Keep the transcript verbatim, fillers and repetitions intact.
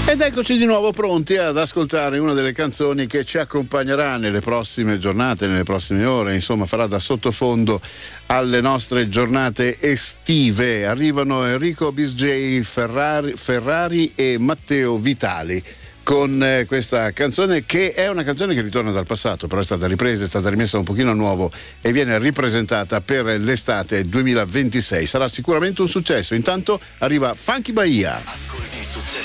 Ed eccoci di nuovo pronti ad ascoltare una delle canzoni che ci accompagnerà nelle prossime giornate, nelle prossime ore, insomma farà da sottofondo alle nostre giornate estive. Arrivano Enrico Bisgei Ferrari, Ferrari e Matteo Vitali con eh, questa canzone, che è una canzone che ritorna dal passato, però è stata ripresa, è stata rimessa un pochino a nuovo e viene ripresentata per l'estate duemilaventisei. Sarà sicuramente un successo. Intanto arriva Funky Bahia. Ascolti il successo